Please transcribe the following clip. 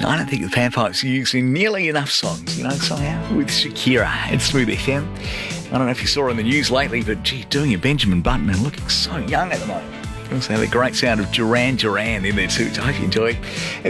I don't think the panpipes are used in nearly enough songs, somehow, with Shakira at Smooth FM. I don't know if you saw her in the news lately, but gee, doing a Benjamin Button and looking so young at the moment. Also have the great sound of Duran Duran in there too, which I hope you enjoy.